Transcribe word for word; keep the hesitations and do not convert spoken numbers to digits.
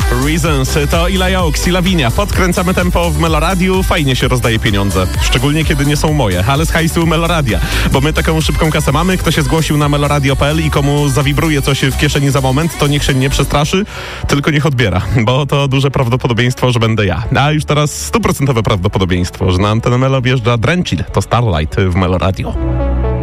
Reasons to Ila Oaks i Lavinia. Podkręcamy tempo w Meloradiu. Fajnie się rozdaje pieniądze. Szczególnie kiedy nie są moje, ale z hajsu Meloradia. Bo my taką szybką kasę mamy. Kto się zgłosił na meloradio kropka p l i komu zawibruje coś w kieszeni za moment, to niech się nie przestraszy, tylko niech odbiera. Bo to duże prawdopodobieństwo, że będę ja. A już teraz stuprocentowe prawdopodobieństwo, że na antenę Melo wjeżdża Drenchill. To Starlight w Meloradio.